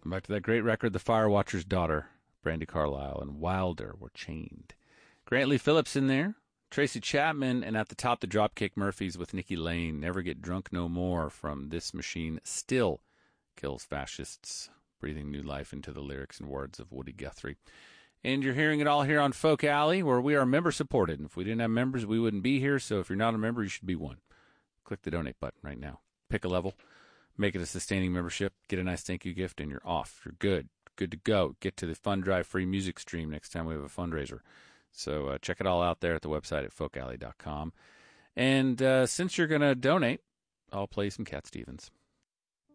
Back to that great record, The Fire Watcher's Daughter, Brandy Carlisle, and Wilder were chained. Grantley Phillips in there, Tracy Chapman, and at the top, the Dropkick Murphys with Nikki Lane. Never Get Drunk No More from This Machine Still Kills Fascists, breathing new life into the lyrics and words of Woody Guthrie. And you're hearing it all here on Folk Alley, where we are member-supported. And if we didn't have members, we wouldn't be here. So if you're not a member, you should be one. Click the donate button right now. Pick a level. Make it a sustaining membership. Get a nice thank you gift, and you're off. You're good. Good to go. Get to the Fund Drive free music stream next time we have a fundraiser. So check it all out there at the website at folkalley.com. And since you're going to donate, I'll play some Cat Stevens.